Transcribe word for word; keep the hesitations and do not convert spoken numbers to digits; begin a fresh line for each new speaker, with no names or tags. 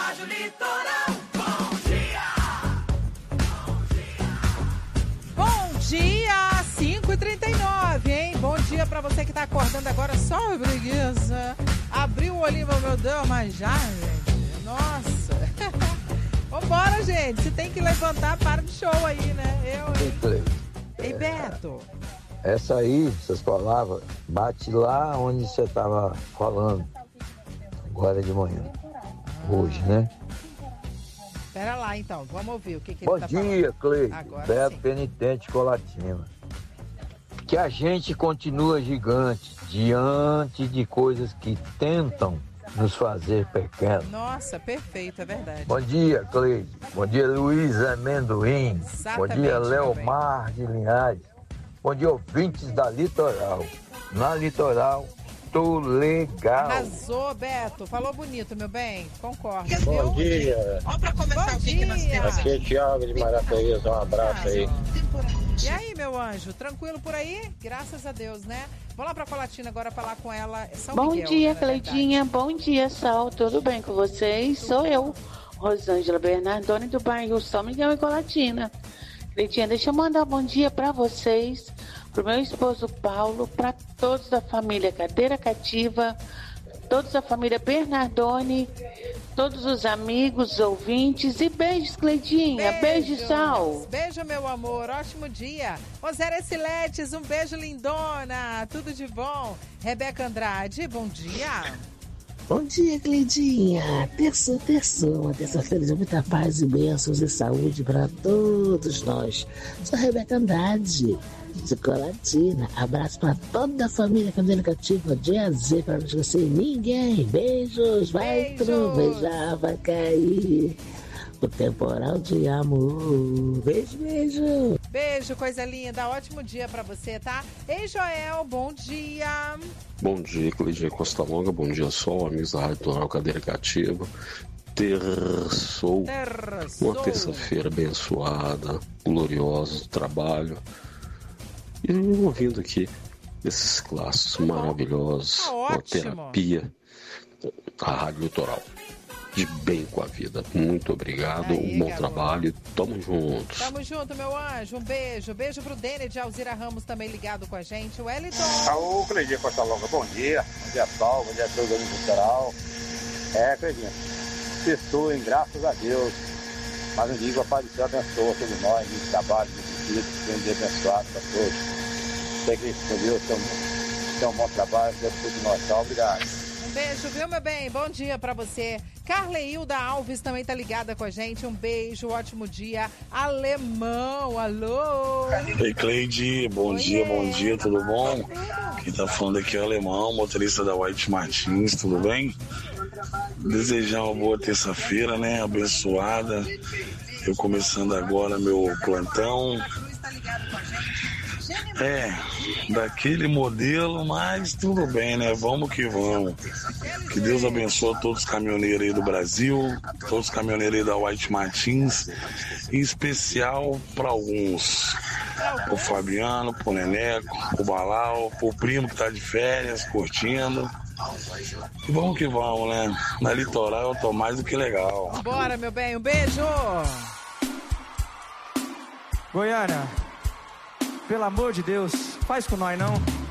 Rádio Litoral. Bom dia!
Bom dia, cinco e trinta e nove, hein? Bom dia pra você que tá acordando agora, só preguiça. Abriu o olhinho, meu Deus, mas já, gente, nossa. Vambora, gente, se tem que levantar, para de show aí, né? Eu, hein? Ei, Beto.
Essa aí, essas palavras, bate lá onde você tava falando, agora de manhã, hoje, né?
Pera lá, então, vamos ouvir o que, que
Bom
ele tá
dia, Cleide.
Agora
Beto
sim.
Penitente Colatina. Que a gente continua gigante diante de coisas que tentam nos fazer pequenos.
Nossa, perfeito, é verdade.
Bom dia, Cleide. Bom dia, Luiz Amendoim.
Exatamente,
Bom dia,
meu
Leomar de Linhares. Bom dia, ouvintes da Litoral. Na Litoral, tô legal.
Arrasou, Beto. Falou bonito, meu bem. Concordo.
Bom dia.
Ó, pra começar o dia.
Aqui é Thiago de Maracaíza, um abraço aí.
E aí, meu anjo, tranquilo por aí? Graças a Deus, né? Vamos lá pra Colatina agora falar com ela. São
Bom
Miguel,
dia,
né,
Cleidinha. Bom dia, Sal. Tudo bem com vocês? Sou eu, Rosângela Bernardoni, do bairro São Miguel e Colatina. Cleidinha, deixa eu mandar um bom dia pra vocês, pro meu esposo Paulo, pra todos da família Cadeira Cativa, todos da família Bernardoni, todos os amigos, ouvintes e beijos, Cleidinha. Beijo, Sal.
Beijo, meu amor. Ótimo dia. Roséria Siletes, um beijo, lindona. Tudo de bom. Rebeca Andrade, bom dia.
Bom dia, Cleidinha. Terça, terça, uma terça-feira de muita paz e bênçãos e saúde para todos nós. Sou a Rebeca Andrade, de Colatina. Abraço para toda a família Cadeira Cativa, de A a Z, para não esquecer ninguém. Beijos, vai
Beijos.
trovejar, vai cair o temporal de amor. Beijo, beijo.
Beijo, coisa linda. Ótimo dia pra você, tá? Ei, Joel, bom dia.
Bom dia, Cleidinha Costa Longa. Bom dia, Sol, amigos da Rádio Litoral Cadeira Cativa. Terçou.
Terçou.
Uma terça-feira abençoada, gloriosa do trabalho. E ouvindo aqui esses clássicos maravilhosos.
Tá
uma
ótimo.
terapia. A Rádio Litoral. De bem com a vida. Muito obrigado.
Aí,
um bom
garoto.
trabalho. Tamo juntos.
Tamo junto, meu anjo. Um beijo. Beijo pro Dene de Alzira Ramos também ligado com a gente. O Wellington.
Alô, Cleidinha Costa Longa, bom dia. Bom dia, Sol, bom dia a todos do Litoral. É, Cleidinha, sextou, hein, graças a Deus. Mas não digo, a paz do céu abençoa todos nós, de trabalho, de vida, que tem um dia abençoado para todos. Sei que Deus tem um, tem um bom trabalho, Deus cuide de nós, tá? Obrigado.
Um beijo, viu, meu bem? Bom dia pra você. Carleilda Alves também tá ligada com a gente. Um beijo, ótimo dia. Alemão, alô.
Oi, Cleide, bom
Oiê.
dia, bom dia, tudo bom? Quem tá falando aqui é o Alemão, motorista da White Martins, tudo bem? Desejar uma boa terça-feira, né, abençoada. Eu começando agora meu plantão. É, daquele modelo, mas tudo bem, né? Vamos que vamos. Que Deus abençoe todos os caminhoneiros aí do Brasil, todos os caminhoneiros aí da White Martins, em especial para alguns. O Fabiano, pro Neneco, o Balau, pro primo que tá de férias, curtindo. E vamos que vamos, né? Na Litoral eu tô mais do que legal.
Bora, meu bem, um beijo.
Goiânia, pelo amor de Deus, faz com nós não.